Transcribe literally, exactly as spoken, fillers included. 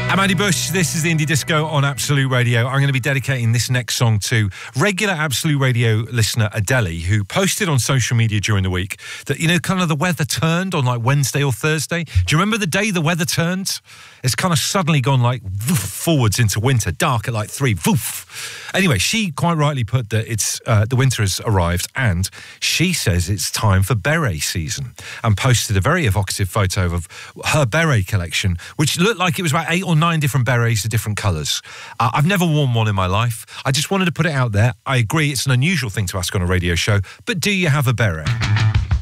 I'm Andy Bush. This is the Indie Disco on Absolute Radio. I'm going to be dedicating this next song to regular Absolute Radio listener Adeli, who posted on social media during the week that, you know, kind of the weather turned on like Wednesday or Thursday. Do you remember the day the weather turned? It's kind of suddenly gone like woof, forwards into winter, dark at like three. Woof. Anyway, she quite rightly put that it's uh, the winter has arrived, and she says it's time for beret season, and posted a very evocative photo of her beret collection, which looked like it was about eight or nine different berets of different colours. Uh, I've never worn one in my life. I just wanted to put it out there. I agree it's an unusual thing to ask on a radio show, but do you have a beret?